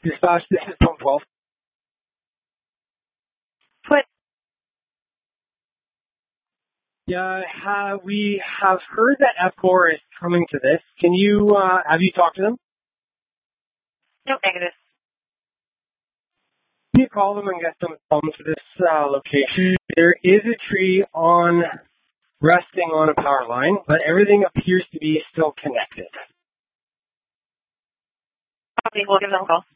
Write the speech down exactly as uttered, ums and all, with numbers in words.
Dispatch, this is Pump twelve. Put. Yeah, uh, we have heard that F four is coming to this. Can you, uh, have you talked to them? No, negative. Can you call them and get them to come to this uh, location? There is a tree on, resting on a power line, but everything appears to be still connected. Okay, we'll give them a call.